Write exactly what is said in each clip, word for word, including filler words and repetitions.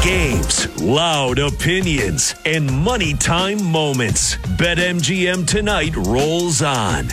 Games, loud opinions, and money time moments. BetMGM tonight rolls on.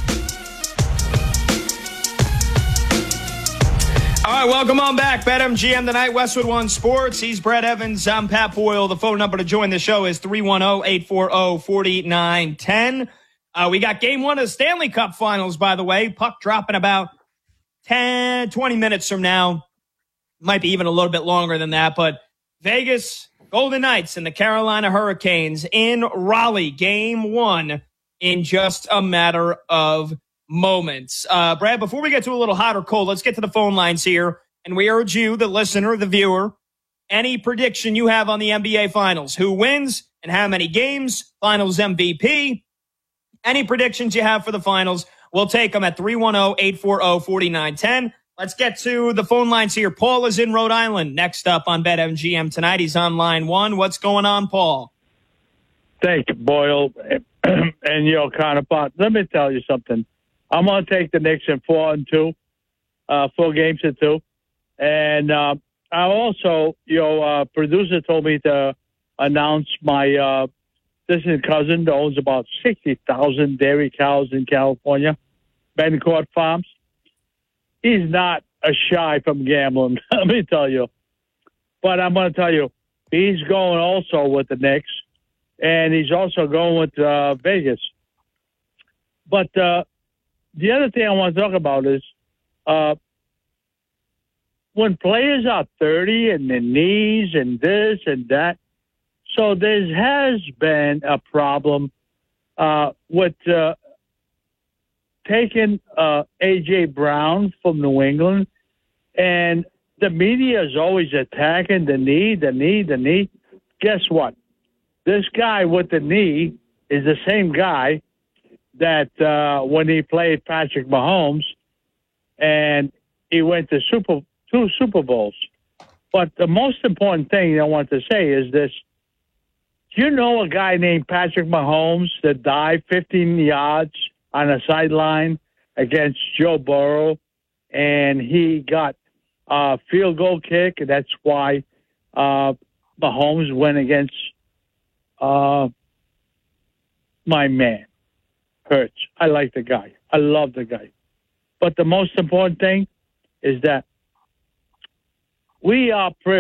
All right, welcome on back. BetMGM tonight, Westwood One Sports. He's Brett Evans. I'm Pat Boyle. The phone number to join the show is three one zero, eight four zero, four nine one zero. Uh, we got game one of the Stanley Cup Finals, by the way. Puck dropping about ten, twenty minutes from now. Might be even a little bit longer than that, but Vegas Golden Knights and the Carolina Hurricanes in Raleigh, game one in just a matter of moments. Uh, Brad, before we get to a little hot or cold, let's get to the phone lines here. And we urge you, the listener, the viewer, any prediction you have on the N B A Finals. Who wins and how many games? Finals M V P. Any predictions you have for the Finals, we'll take them at three one zero, eight four zero, four nine one zero. Let's get to the phone lines here. Paul is in Rhode Island. Next up on BetMGM tonight, he's on line one. What's going on, Paul? Thank you, Boyle, and your counterpart. Let me tell you something. I'm going to take the Knicks in four and two, uh, four games to two. And uh, I also, your uh, producer told me to announce my uh, distant cousin that owns about sixty thousand dairy cows in California, Bencourt Farms. He's not a shy from gambling, let me tell you. But I'm going to tell you, he's going also with the Knicks, and he's also going with uh, Vegas. But uh, the other thing I want to talk about is uh, when players are thirty and their knees and this and that, so there has been a problem uh, with uh, taking uh, A J. Brown from New England, and the media is always attacking the knee, the knee, the knee. Guess what? This guy with the knee is the same guy that uh, when he played Patrick Mahomes, and he went to Super two Super Bowls. But the most important thing I want to say is this. Do you know a guy named Patrick Mahomes that dived fifteen yards on a sideline against Joe Burrow, and he got a field goal kick, and that's why uh, Mahomes went against uh, my man, Hurts. I like the guy. I love the guy. But the most important thing is that we are privileged